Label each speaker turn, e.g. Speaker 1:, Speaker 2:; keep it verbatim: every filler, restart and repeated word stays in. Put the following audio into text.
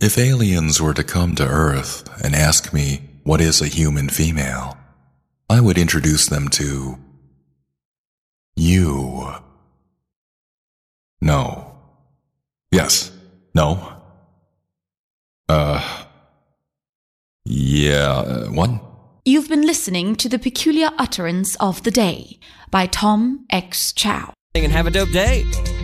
Speaker 1: If aliens were to come to Earth and ask me what is a human female, I would introduce them to you. No. Yes. No. Uh. Yeah. Uh, what?
Speaker 2: You've been listening to The Peculiar Utterance of the Day by Tom X. Chow.
Speaker 3: And have a dope day.